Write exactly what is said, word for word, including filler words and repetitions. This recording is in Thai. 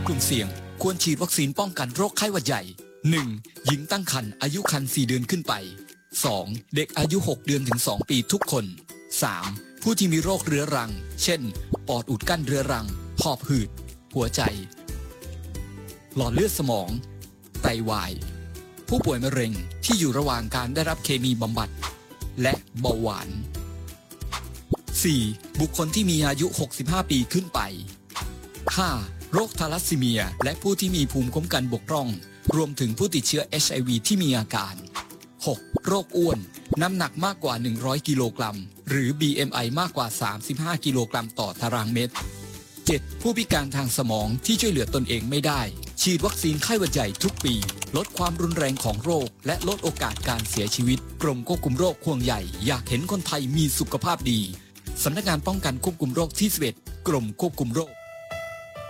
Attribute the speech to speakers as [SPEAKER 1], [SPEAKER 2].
[SPEAKER 1] กลุ่มเสี่ยงควรฉีดวัคซีนป้องกันโรคไข้หวัดใหญ่ หนึ่ง หญิงตั้งครรภ์อายุครรภ์สี่เดือนขึ้นไป สอง เด็กอายุหกเดือนถึงสองปีทุกคน สาม ผู้ที่มีโรคเรื้อรังเช่นปอดอุดกั้นเรื้อรังหอบหืดหัวใจหลอดเลือดสมองไตวายผู้ป่วยมะเร็งที่อยู่ระหว่างการได้รับเคมีบำบัดและเบาหวาน สี่ บุคคลที่มีอายุหกสิบห้าปีขึ้นไป ห้า โรคทาลัสซีเมียและผู้ที่มีภูมิคุ้มกันบกพร่องรวมถึงผู้ติดเชื้อ เอช ไอ วี ที่มีอาการ หก โรคอ้วนน้ำหนักมากกว่าหนึ่งร้อยกิโลกรัมหรือ บี เอ็ม ไอ มากกว่าสามสิบห้ากิโลกรัมต่อตารางเมตร เจ็ด ผู้พิการทางสมองที่ช่วยเหลือตนเองไม่ได้ฉีดวัคซีนไข้หวัดใหญ่ทุกปีลดความรุนแรงของโรคและลดโอกาสการเสียชีวิตกรมควบคุมโรคห่วงใหญ่อยากเห็นคนไทยมีสุขภาพดีสำนักงานป้องกันควบคุมโรคที่สิบเอ็ดกรมควบคุมโรค